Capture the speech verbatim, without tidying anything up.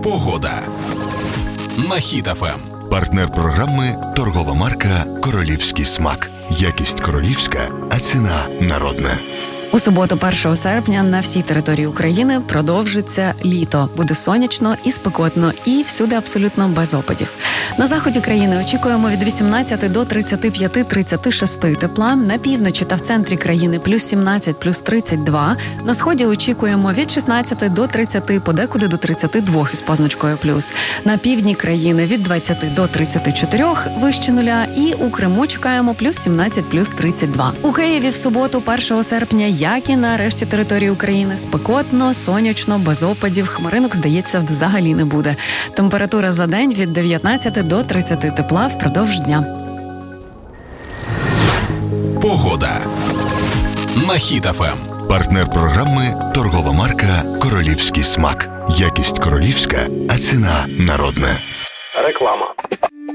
Погода на Хіт еф ем. Партнер програми – торгова марка «Королівський смак». Якість королівська, а ціна народна. У суботу, першого серпня, на всій території України продовжиться літо. Буде сонячно і спекотно, і всюди абсолютно без опадів. На заході країни очікуємо від вісімнадцяти до тридцяти п'яти - тридцяти шести тепла. На півночі та в центрі країни плюс сімнадцять, плюс тридцять два. На сході очікуємо від шістнадцяти до тридцяти, подекуди до тридцяти двох із позначкою плюс. На півдні країни від двадцяти до тридцяти чотирьох вище нуля. І у Криму чекаємо плюс сімнадцять, плюс тридцять два. У Києві в суботу, першого серпня, як і на решті території України, спекотно, сонячно, без опадів, хмаринок, здається, взагалі не буде. Температура за день від дев'ятнадцяти до тридцяти тепла впродовж дня. Погода на Хіт еф ем. Партнер програми – торгова марка «Королівський смак». Якість королівська, а ціна народна. Реклама.